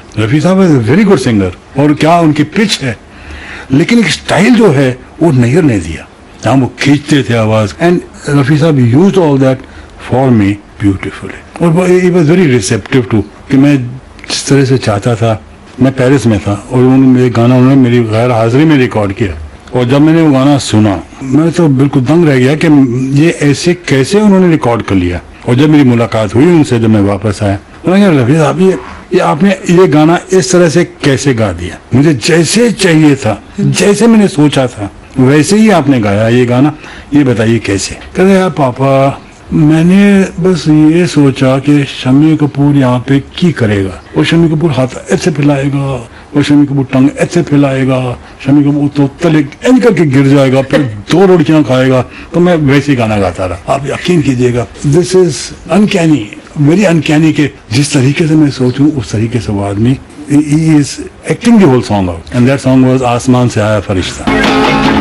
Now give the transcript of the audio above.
रफी साहब is very good singer, और क्या उनकी पिच है, लेकिन एक स्टाइल जो है वो नैयर ने दिया, जहाँ वो खींचते थे आवाज, एंड रफी साहब used all that for me beautifully, और he was very receptive to, कि मैं जिस तरह से चाहता था। मैं पेरिस में था और उन्होंने गाना उन्होंने मेरी गैर हाजिरी में रिकॉर्ड किया, और जब मैंने वो गाना सुना मैं तो बिल्कुल दंग रह गया कि ये ऐसे कैसे उन्होंने रिकॉर्ड कर लिया। और जब मेरी मुलाकात हुई उनसे, जब मैं वापस आया, उन्होंने कहा रफी साहब ये आपने ये गाना इस तरह से कैसे गा दिया, मुझे जैसे चाहिए था, जैसे मैंने सोचा था वैसे ही आपने गाया ये गाना, ये बताइए कैसे। कहते यार पापा, मैंने बस ये सोचा कि शम्मी कपूर यहाँ पे की करेगा, और शम्मी कपूर हाथ ऐसे फैलाएगा, और शम्मी कपूर टंग ऐसे फैलाएगा, शम्मी कपूर तो तले ऐन करके गिर जाएगा, फिर 2 रोटियां खाएगा, तो मैं वैसे ही गाना गाता रहा। आप यकीन कीजिएगा, this is uncanny, very uncanny, के जिस तरीके से मैं सोचूं उस तरीके से वो आदमी he is acting the whole song out, and that song was आसमान से आया फरिश्ता।